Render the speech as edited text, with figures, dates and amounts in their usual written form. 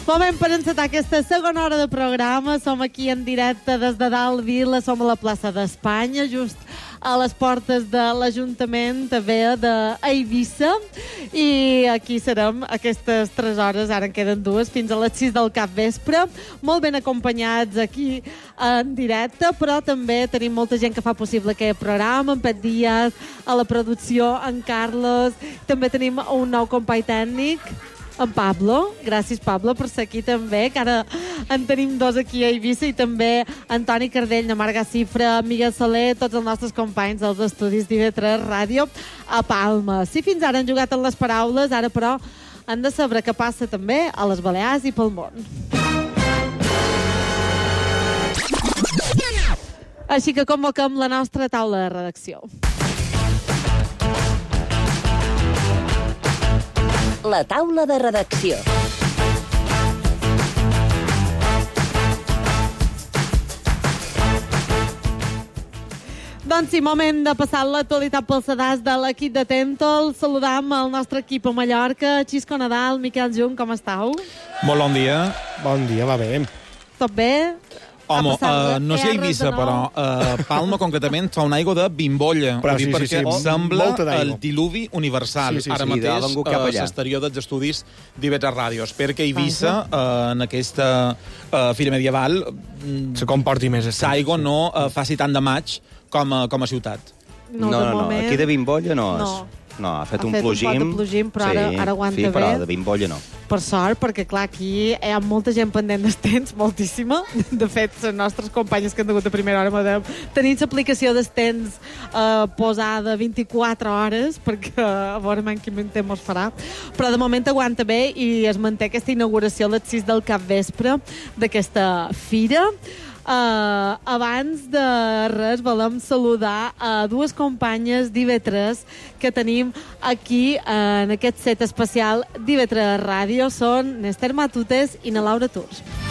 Moment per encetar aquesta segona hora de programa. Som aquí en directe des de dalt Vila, som a la plaça d'Espanya, just a les portes de l'Ajuntament també d'Eivissa, i aquí serem aquestes 3 hores, ara en queden 2, fins a les 6 del capvespre, molt ben acompanyats aquí en directe, però també tenim molta gent que fa possible aquest programa, en Pet Díaz, a la producció, en Carlos, també tenim un nou company tècnic, en Pablo. Gràcies, Pablo, per ser aquí també, que ara en tenim 2 aquí a Eivissa, i també Antoni Cardell, na Marga Cifra, Miguel Soler, tots els nostres companys dels estudis d'IV3 Ràdio a Palma. Si fins ara han jugat en les paraules, ara però han de saber què passa també a les Balears i pel món. Així que convoquem la nostra taula de redacció. La taula de redacció. Doncs sí, moment de passar l'actualitat pel sedàs de l'equip de Tentol. Saludam el nostre equip a Mallorca. Xisco Nadal, Miquel Jung, com estàu? Molt bon dia. Bon dia, va bé. Tot bé? Home, no sé a Eivissa, però Palma concretament fa una aigua de bimbolla. Però sí, perquè sembla el diluvi universal. Sí, Ara mateix l'exterior dels estudis d'IV3 Ràdio. Espero que Eivissa, en aquesta fira medieval, se comporti més. l'aigua no faci tant de maig com a ciutat. No, aquí de bimbolla no és. No, ha fet un plogim. Un plogim, però ara aguanta bé. Sí, però de bimbolla no. Per sort, perquè clar, aquí hi ha molta gent pendent d'estens, moltíssima. De fet, les nostres companyes que han degut a primera hora m'adem tenint l'aplicació d'estens posada 24 hores, perquè a veure en quin temps farà. Però de moment aguanta bé i es manté aquesta inauguració a les 6 del capvespre d'aquesta fira. Abans de res volem saludar a 2 companyes d'IV3 que tenim aquí en aquest set especial d'IV3 Ràdio. Són n'Ester Matutes i na Laura Tours.